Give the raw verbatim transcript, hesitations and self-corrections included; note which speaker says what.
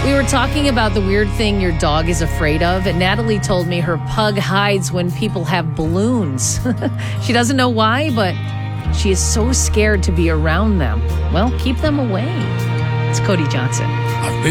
Speaker 1: We were talking about the weird thing your dog is afraid of, and Natalie told me her pug hides when people have balloons. She doesn't know why, but she is so scared to be around them. Well, keep them away. It's Cody Johnson.
Speaker 2: I've been